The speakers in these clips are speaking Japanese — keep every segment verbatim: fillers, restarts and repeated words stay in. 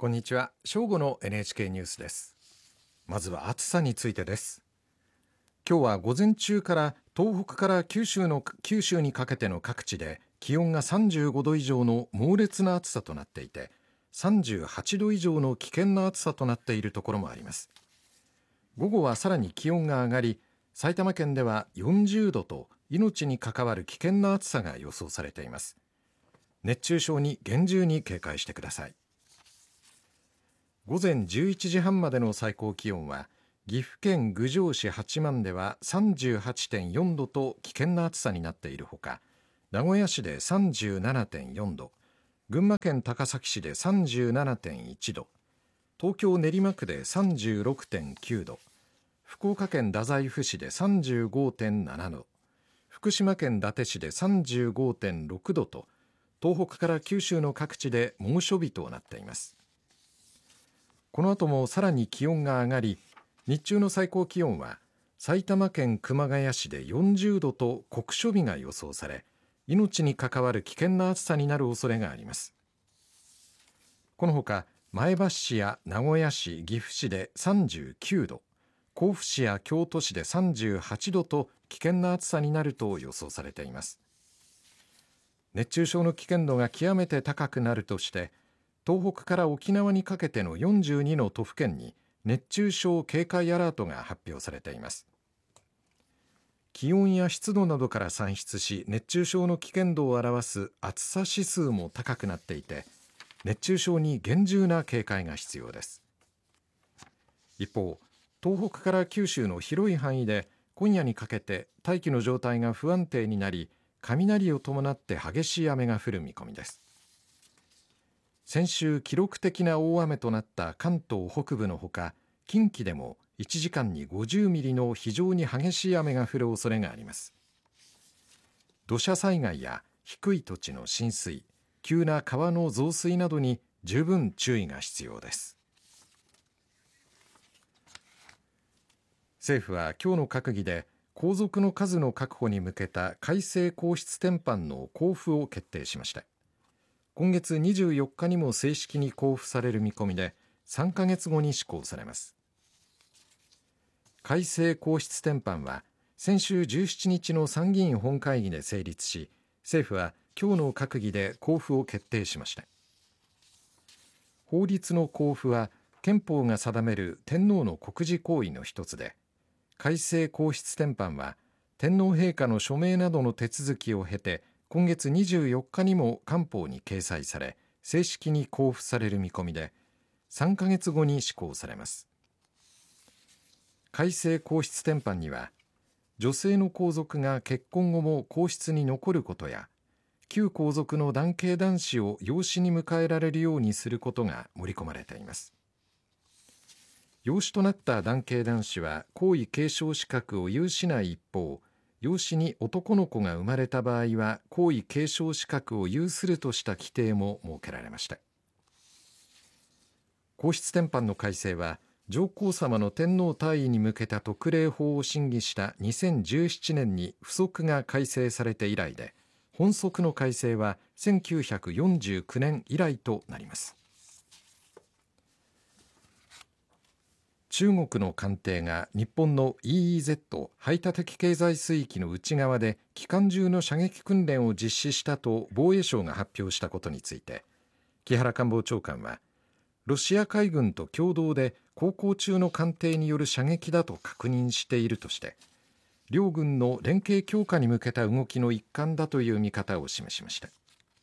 こんにちは。正午の エヌエイチケー ニュースです。まずは暑さについてです。今日は午前中から東北から九州の九州にかけての各地で気温がさんじゅうごど以上の猛烈な暑さとなっていて、さんじゅうはちど以上の危険な暑さとなっているところもあります。午後はさらに気温が上がり、埼玉県ではよんじゅうどと命に関わる危険な暑さが予想されています。熱中症に厳重に警戒してください。午前じゅういちじはんまでの最高気温は岐阜県郡上市八幡では さんじゅうはちてんよんどと危険な暑さになっているほか、名古屋市で さんじゅうななてんよんど、群馬県高崎市で さんじゅうななてんいちど、東京練馬区で さんじゅうろくてんきゅうど、福岡県太宰府市で さんじゅうごてんななど、福島県伊達市で さんじゅうごてんろくどと、東北から九州の各地で猛暑日となっています。この後もさらに気温が上がり、日中の最高気温は埼玉県熊谷市でよんじゅうどと酷暑日が予想され、命に関わる危険な暑さになる恐れがあります。このほか前橋市や名古屋市、岐阜市でさんじゅうきゅうど、甲府市や京都市でさんじゅうはちどと危険な暑さになると予想されています。熱中症の危険度が極めて高くなるとして、東北から沖縄にかけてのよんじゅうにの都府県に熱中症警戒アラートが発表されています。気温や湿度などから算出し、熱中症の危険度を表す暑さ指数も高くなっていて、熱中症に厳重な警戒が必要です。一方、東北から九州の広い範囲で今夜にかけて大気の状態が不安定になり、雷を伴って激しい雨が降る見込みです。先週記録的な大雨となった関東北部のほか、近畿でもいちじかんにごじゅうミリの非常に激しい雨が降る恐れがあります。土砂災害や低い土地の浸水、急な川の増水などに十分注意が必要です。政府は今日の閣議で皇族の数の確保に向けた改正皇室典範の公布を決定しました。今月にじゅうよっかにも正式に公布される見込みで、さんかげつごに施行されます。改正皇室典範は先週じゅうしちにちの参議院本会議で成立し、政府は今日の閣議で公布を決定しました。法律の公布は憲法が定める天皇の国事行為の一つで、改正皇室典範は天皇陛下の署名などの手続きを経て、今月にじゅうよっかにも官報に掲載され、正式に公布される見込みで、さんかげつごに施行されます。改正皇室典範には、女性の皇族が結婚後も皇室に残ることや、旧皇族の男系男子を養子に迎えられるようにすることが盛り込まれています。養子となった男系男子は皇位継承資格を有しない一方、養子に男の子が生まれた場合は皇位継承資格を有するとした規定も設けられました。皇室典範の改正は上皇さまの天皇退位に向けた特例法を審議したにせんじゅうななねんに付則が改正されて以来で、本則の改正はせんきゅうひゃくよんじゅうきゅうねん以来となります。中国の艦艇が日本の イーイーゼット 排他的経済水域の内側で機関銃の射撃訓練を実施したと防衛省が発表したことについて、木原官房長官は、ロシア海軍と共同で航行中の艦艇による射撃だと確認しているとして、両軍の連携強化に向けた動きの一環だという見方を示しました。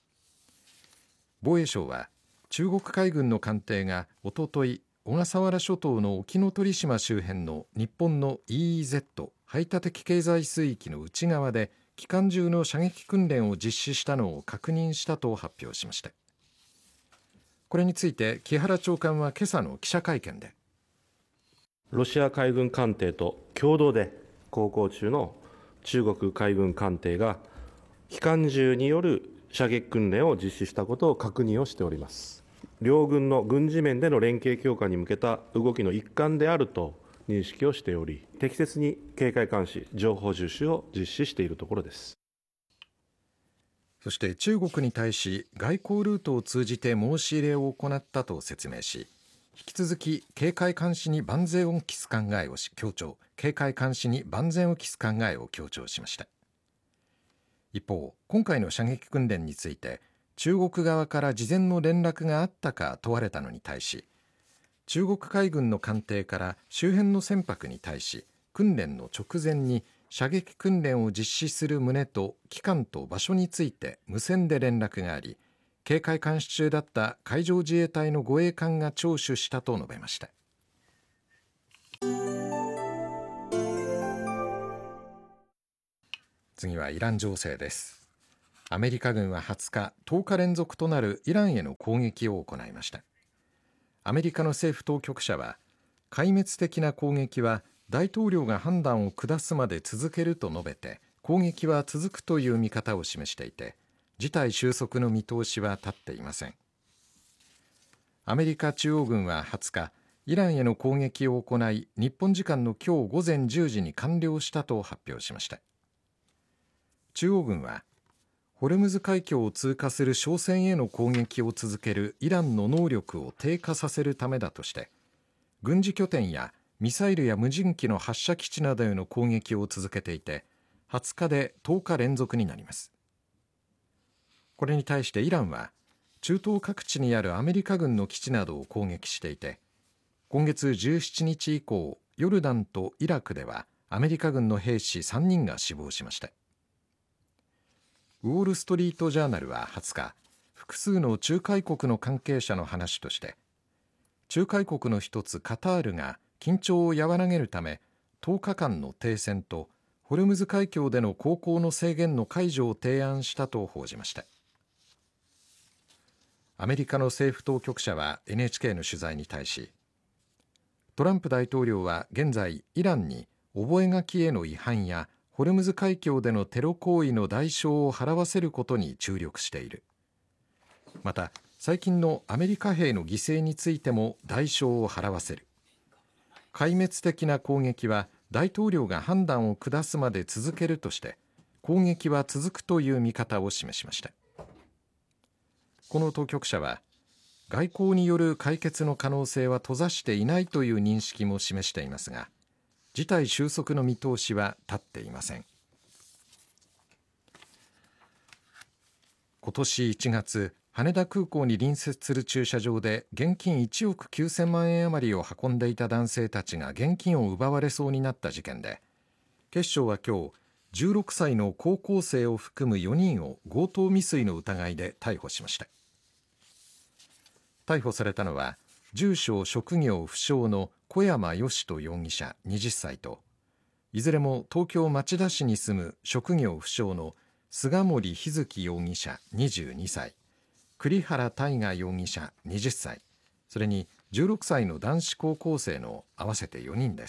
防衛省は、中国海軍の艦艇がおととい、小笠原諸島の沖ノ鳥島周辺の日本の イーイーゼット 排他的経済水域の内側で機関銃の射撃訓練を実施したのを確認したと発表しました。これについて木原長官は今朝の記者会見で、 ロシア海軍艦艇と共同で航行中の中国海軍艦艇が機関銃による射撃訓練を実施したことを確認をしております。両軍の軍事面での連携強化に向けた動きの一環であると認識をしており、適切に警戒監視、情報収集を実施しているところです。 そして中国に対し外交ルートを通じて申し入れを行ったと説明し、引き続き警戒監視に万全を期す考えを強調警戒監視に万全を期す考えを強調しました。一方、今回の射撃訓練について中国側から事前の連絡があったか問われたのに対し、中国海軍の艦艇から周辺の船舶に対し訓練の直前に射撃訓練を実施する旨と期間と場所について無線で連絡があり、警戒監視中だった海上自衛隊の護衛艦が聴取したと述べました。次はイラン情勢です。アメリカ軍ははつか、とおか連続となるイランへの攻撃を行いました。アメリカの政府当局者は、壊滅的な攻撃は大統領が判断を下すまで続けると述べて、攻撃は続くという見方を示していて、事態収束の見通しは立っていません。アメリカ中央軍ははつか、イランへの攻撃を行い、日本時間の今日午前じゅうじに完了したと発表しました。中央軍は、ホルムズ海峡を通過する商船への攻撃を続けるイランの能力を低下させるためだとして、軍事拠点やミサイルや無人機の発射基地などへの攻撃を続けていて、はつかでとおか連続になります。これに対してイランは、中東各地にあるアメリカ軍の基地などを攻撃していて、今月じゅうしちにち以降、ヨルダンとイラクではアメリカ軍の兵士さんにんが死亡しました。ウォール・ストリート・ジャーナルははつか、複数の仲介国の関係者の話として、仲介国の一つカタールが緊張を和らげるためとおかかんの停戦とホルムズ海峡での航行の制限の解除を提案したと報じました。アメリカの政府当局者は エヌエイチケー の取材に対し、トランプ大統領は現在イランに覚書への違反やホルムズ海峡でのテロ行為の代償を払わせることに注力している。また最近のアメリカ兵の犠牲についても代償を払わせる。壊滅的な攻撃は大統領が判断を下すまで続けるとして、攻撃は続くという見方を示しました。この当局者は、外交による解決の可能性は閉ざしていないという認識も示していますが、事態収束の見通しは立っていません。今年いちがつ、羽田空港に隣接する駐車場で現金いちおくきゅうせんまんえん余りを運んでいた男性たちが現金を奪われそうになった事件で、警視庁は今日、じゅうろくさいの高校生を含むよにんを強盗未遂の疑いで逮捕しました。逮捕されたのは、住所職業不詳の小山義人容疑者はたちと、いずれも東京町田市に住む職業不詳の菅森日月容疑者にじゅうにさい、栗原大河容疑者はたち、それにじゅうろくさいの男子高校生の合わせてよにんです。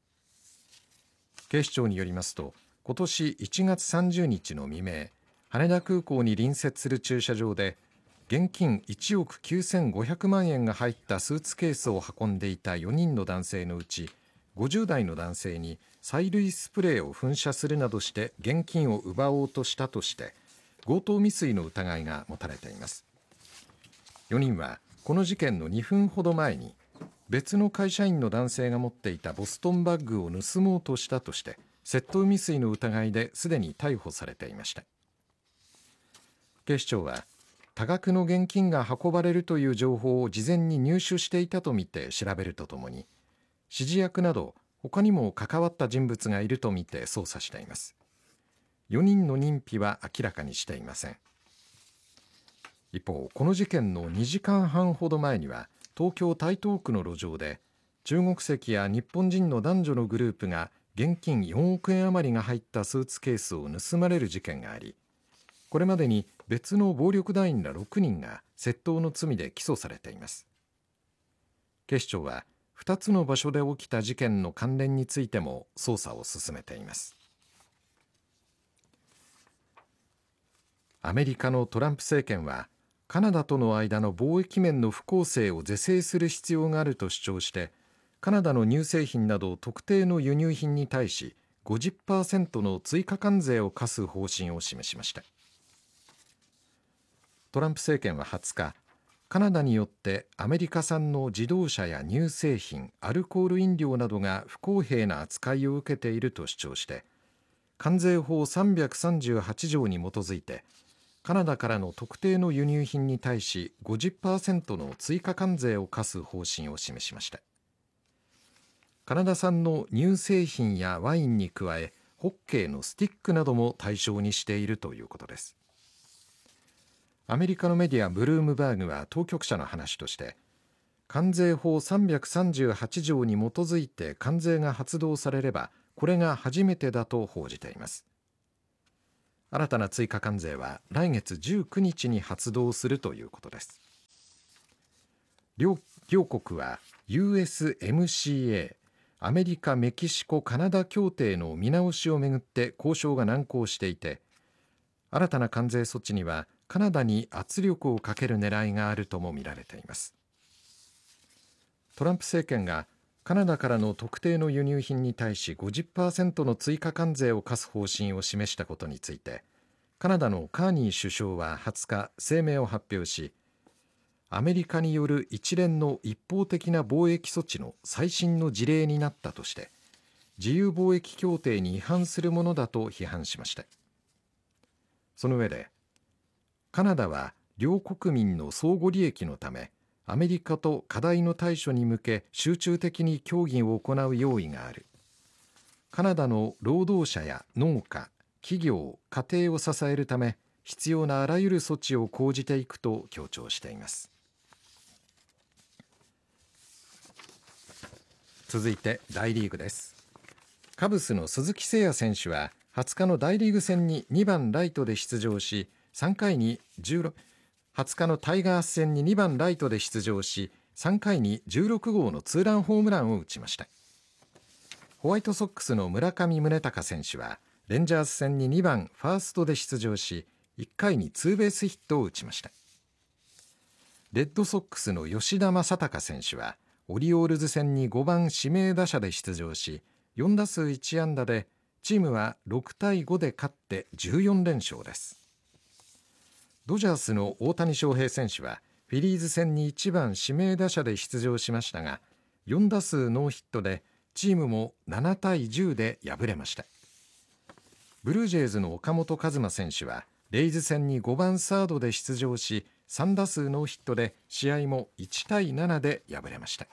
警視庁によりますと、今年いちがつさんじゅうにちの未明、羽田空港に隣接する駐車場で、現金いちおくきゅうせんごひゃくまんえんが入ったスーツケースを運んでいたよにんの男性のうち、ごじゅうだいの男性に催涙スプレーを噴射するなどして現金を奪おうとしたとして、強盗未遂の疑いが持たれています。よにんはこの事件のにふんほど前に、別の会社員の男性が持っていたボストンバッグを盗もうとしたとして、窃盗未遂の疑いですでに逮捕されていました。警視庁は、多額の現金が運ばれるという情報を事前に入手していたとみて調べるとともに、指示役など他にも関わった人物がいるとみて捜査しています。よにんの認否は明らかにしていません。一方、この事件のにじかんはんほど前には、東京台東区の路上で中国籍や日本人の男女のグループが現金よんおくえん余りが入ったスーツケースを盗まれる事件があり、これまでに別の暴力団員らろくにんが窃盗の罪で起訴されています。警視庁はふたつの場所で起きた事件の関連についても捜査を進めています。アメリカのトランプ政権は、カナダとの間の貿易面の不公正を是正する必要があると主張して、カナダの乳製品など特定の輸入品に対し ごじゅっパーセント の追加関税を課す方針を示しました。 トランプ政権ははつか、カナダによってアメリカ産の自動車や乳製品、アルコール飲料などが不公平な扱いを受けていると主張して、関税法さんびゃくさんじゅうはち条に基づいてカナダからの特定の輸入品に対し ごじゅっパーセント の追加関税を課す方針を示しました。カナダ産の乳製品やワインに加え、ホッケーのスティックなども対象にしているということです。アメリカのメディアブルームバーグは当局者の話として、関税法さんびゃくさんじゅうはち条に基づいて関税が発動されれば、これが初めてだと報じています。新たな追加関税は来月じゅうくにちに発動するということです。両, 両国は ユーエスエムシーエー アメリカ・メキシコ・カナダ協定の見直しをめぐって交渉が難航していて、新たな関税措置にはカナダに圧力をかける狙いがあるともみられています。トランプ政権がカナダからの特定の輸入品に対し ごじゅっパーセント の追加関税を課す方針を示したことについて、カナダのカーニー首相ははつか声明を発表し、アメリカによる一連の一方的な貿易措置の最新の事例になったとして、自由貿易協定に違反するものだと批判しました。その上で、カナダは両国民の相互利益のため、アメリカと課題の対処に向け集中的に協議を行う用意がある。カナダの労働者や農家、企業、家庭を支えるため、必要なあらゆる措置を講じていくと強調しています。続いて大リーグです。カブスの鈴木誠也選手ははつかの大リーグ戦ににばんライトで出場し、さんかいにじゅうろくはつかのタイガース戦ににばんライトで出場し、さんかいにじゅうろく号のツーランホームランを打ちました。ホワイトソックスの村上宗隆選手はレンジャース戦ににばんファーストで出場し、いっかいにツーベースヒットを打ちました。レッドソックスの吉田正尚選手はオリオールズ戦にごばん指名打者で出場し、よん打数いち安打でチームはろくたいごで勝ってじゅうよん連勝です。ドジャースの大谷翔平選手はフィリーズ戦にいちばん指名打者で出場しましたが、よん打数ノーヒットでチームもななたいじゅうで敗れました。ブルージェイズの岡本和真選手はレイズ戦にごばんサードで出場し、さん打数ノーヒットで試合もいちたいななで敗れました。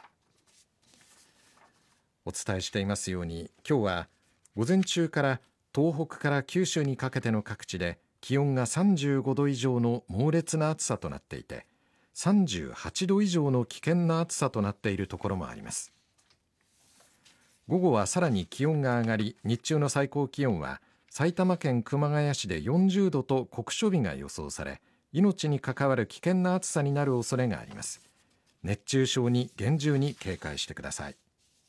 お伝えしていますように、今日は午前中から東北から九州にかけての各地で気温がさんじゅうごど以上の猛烈な暑さとなっていて、さんじゅうはちど以上の危険な暑さとなっているところもあります。午後はさらに気温が上がり、日中の最高気温は埼玉県熊谷市でよんじゅうどと酷暑日が予想され、命に関わる危険な暑さになる恐れがあります。熱中症に厳重に警戒してください。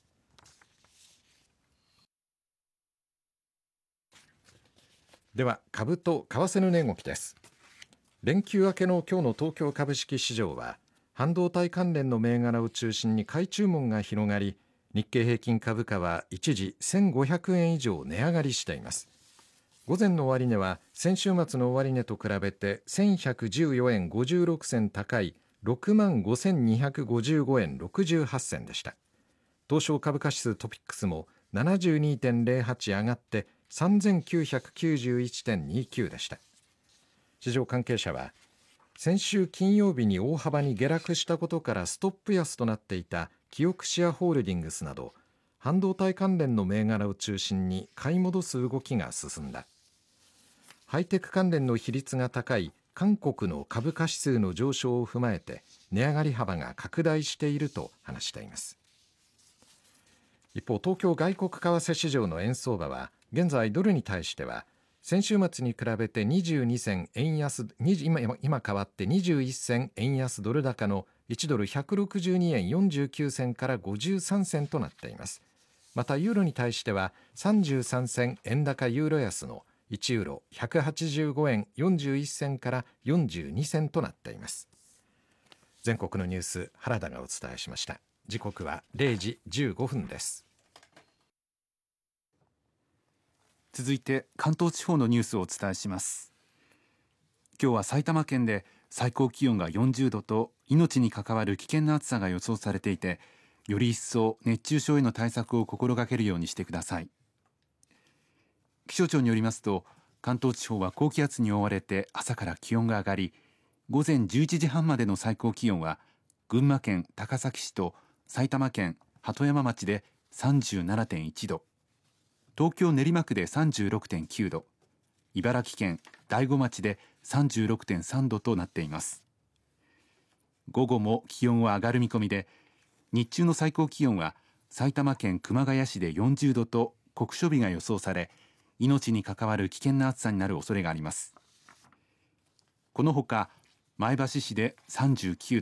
では株と為替の値動きです。連休明けの今日の東京株式市場は半導体関連の銘柄を中心に買い注文が広がり、日経平均株価は一時せんごひゃくえん以上値上がりしています。午前の終値は先週末の終値と比べてせんひゃくじゅうよんえんごじゅうろく銭高い ろくまんごせんにひゃくごじゅうごえんろくじゅうはち銭でした。東証株価指数トピックスも ななじゅうにてんゼロはち 上がってさんぜんきゅうひゃくきゅうじゅういちてんにきゅうでした。市場関係者は、先週金曜日に大幅に下落したことからストップ安となっていたキオクシアホールディングスなど半導体関連の銘柄を中心に買い戻す動きが進んだ。ハイテク関連の比率が高い韓国の株価指数の上昇を踏まえて値上がり幅が拡大していると話しています。一方、東京外国為替市場の円相場は現在ドルに対しては先週末に比べてにじゅうに銭円安、今、今変わってにじゅういっ銭円安ドル高のいちドルひゃくろくじゅうにえんよんじゅうきゅう銭からごじゅうさん銭となっています。またユーロに対してはさんじゅうさん銭円高ユーロ安のいちユーロひゃくはちじゅうごえんよんじゅういっ銭からよんじゅうに銭となっています。全国のニュース、原田がお伝えしました。時刻はれいじじゅうごふんです。 続いて関東地方のニュースをお伝えします。今日は埼玉県で最高気温がよんじゅうどと命に関わる危険な暑さが予想されていて、より一層熱中症への対策を心がけるようにしてください。気象庁によりますと、関東地方は高気圧に覆われて朝から気温が上がり、午前じゅういちじはんまでの最高気温は群馬県高崎市と埼玉県鳩山町で さんじゅうななてんいちど、東京練馬区で さんじゅうろくてんきゅうど、茨城県大子町で さんじゅうろくてんさんどとなっています。午後も気温は上がる見込みで、日中の最高気温は埼玉県熊谷市でよんじゅうどと酷暑日が予想され、命に関わる危険な暑さになる恐れがあります。このほか前橋市でさんじゅうきゅうど、